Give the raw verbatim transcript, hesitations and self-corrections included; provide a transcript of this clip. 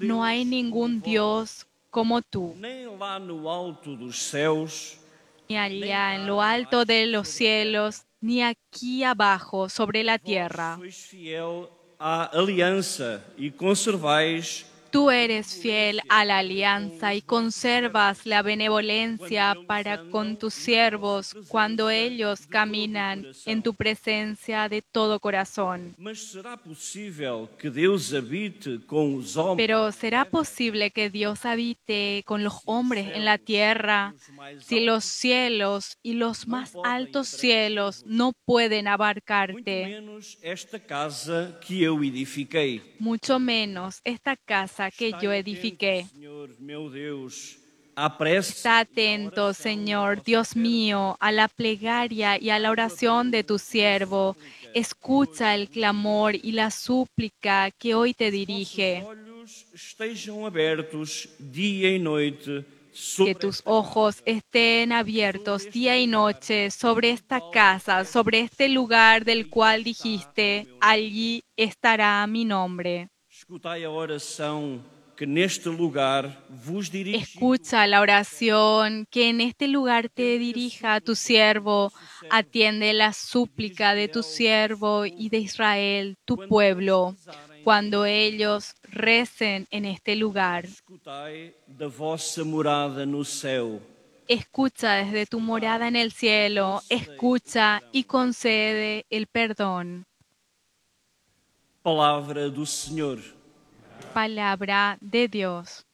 No hay ningún Dios como tú, nem lá no alto dos céus, ni allá en lo alto de los cielos, ni aquí abajo sobre la vós tierra. sois fiel à aliança e conservais Tú a eres fiel benevolência a la para com alianza y os vossos conservas la servos, quando benevolencia eles para con andam tus na vossa siervos cuando presença ellos de todo o caminan en coração. tu presencia de todo corazón. Mas será possível que Deus habite com os homens Pero na ¿será terra? posible que Dios habite con los Se os hombres en la céus e tierra os mais si los altos céus cielos y los não más podem altos cielos abranger-vos, no pueden muito abarcarte? menos esta casa que eu edifiquei. Mucho menos esta casa que yo Estai atento, edifiqué. Senhor meu Deus, à prece Está e à atento, oração do Señor, vosso Dios servo. mío, a la plegaria y a la Abra, oración de tu pois, a minha siervo. súplica Escucha hoje el neste clamor y dia. la súplica que hoy Que te os vossos dirige. olhos estejam abertos dia e noite Que sobre tus esta ojos casa, estén sobre abiertos este día y lugar noche sobre no esta qual casa, sobre dissestes: este lugar del aí cual está o dijiste, meu nome. allí estará mi nombre. Escutai a oração que neste lugar vos dirigiu, Escucha la oración que en este lugar te atendei a dirija a tu súplica do siervo, vosso servo atiende la e de súplica de tu Israel, vosso siervo y de povo, Israel, tu quando eles pueblo, rezarem cuando neste lugar. ellos recen en este lugar. Escutai da vossa morada no céu. Escucha desde tu morada Escutai en el e cielo, concedei o escucha perdão. y concede el perdón. Palavra do Senhor. Palabra de Dios.